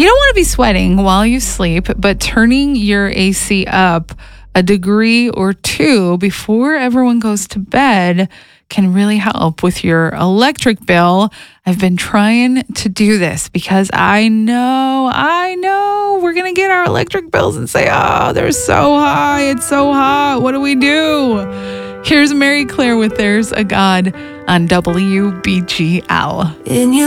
You don't want to be sweating while you sleep, but turning your AC up a degree or two before everyone goes to bed can really help with your electric bill. I've been trying to do this because I know we're going to get our electric bills and say, oh, they're so high. It's so hot. What do we do? Here's Mary Claire with There's a God on WBGL.